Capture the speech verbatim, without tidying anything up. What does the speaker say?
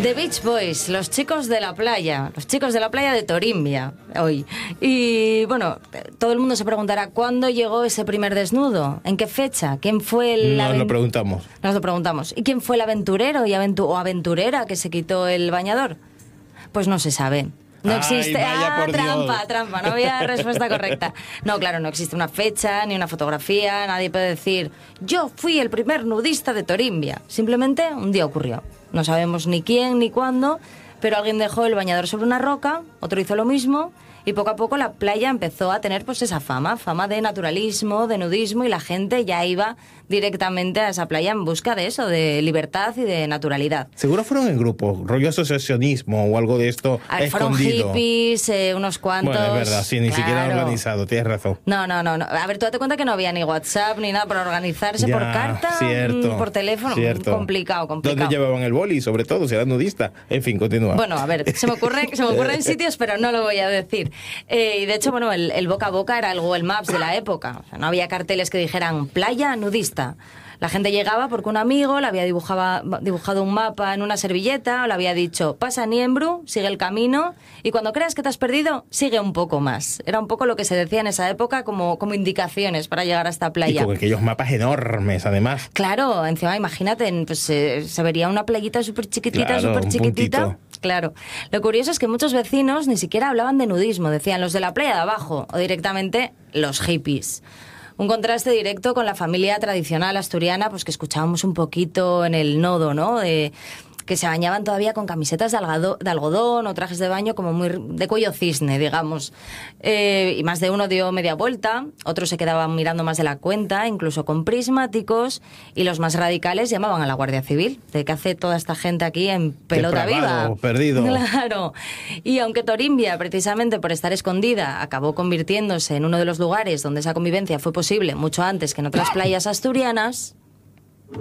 The Beach Boys, los chicos de la playa, los chicos de la playa de Torimbia, hoy. Y bueno, todo el mundo se preguntará, ¿cuándo llegó ese primer desnudo? ¿En qué fecha? ¿Quién fue el... Nos lo preguntamos. Nos lo preguntamos. ¿Y quién fue el aventurero y aventu o aventurera que se quitó el bañador? Pues no se sabe. No existe. Ay, vaya, ah, por trampa, Dios. trampa. No había respuesta correcta. No, claro, no existe una fecha ni una fotografía. Nadie puede decir, yo fui el primer nudista de Torimbia. Simplemente un día ocurrió. No sabemos ni quién ni cuándo, pero alguien dejó el bañador sobre una roca, otro hizo lo mismo. Y poco a poco la playa empezó a tener pues esa fama, fama de naturalismo, de nudismo, y la gente ya iba directamente a esa playa en busca de eso, de libertad y de naturalidad. Seguro fueron en grupo, rollo asociacionismo o algo de esto A ver, fueron escondido. hippies, eh, unos cuantos... Bueno, es verdad, sí, ni claro. siquiera organizado, tienes razón. No, no, no, no. A ver, tú date cuenta que no había ni WhatsApp ni nada para organizarse Ya, por carta, cierto, por teléfono. cierto. Complicado, complicado. ¿Dónde llevaban el boli? Sobre todo, si eran nudistas. En fin, continúa. Bueno, a ver, se me ocurren, se me ocurren sitios, pero no lo voy a decir. Eh, y de hecho, bueno, el, el boca a boca era el Google Maps de la época. O sea, no había carteles que dijeran playa nudista. La gente llegaba porque un amigo le había dibujaba, dibujado un mapa en una servilleta o le había dicho, pasa Niembru, sigue el camino y cuando creas que te has perdido, sigue un poco más. Era un poco lo que se decía en esa época como, como indicaciones para llegar a esta playa. Y con aquellos mapas enormes, además. Claro, encima imagínate, pues eh, se vería una playita súper chiquitita, Claro, súper un chiquitita. puntito. Claro. Lo curioso es que muchos vecinos ni siquiera hablaban de nudismo, decían los de la playa de abajo o directamente los hippies. Un contraste directo con la familia tradicional asturiana, pues que escuchábamos un poquito en el nodo, ¿no? De, que se bañaban todavía con camisetas de, algado, de algodón o trajes de baño como muy de cuello cisne, digamos. Eh, y más de uno dio media vuelta, otros se quedaban mirando más de la cuenta, incluso con prismáticos, y los más radicales llamaban a la Guardia Civil. ¿De qué hace toda esta gente aquí en pelota Depravado, viva? perdido. Claro. Y aunque Torimbia, precisamente por estar escondida, acabó convirtiéndose en uno de los lugares donde esa convivencia fue posible mucho antes que en otras playas asturianas,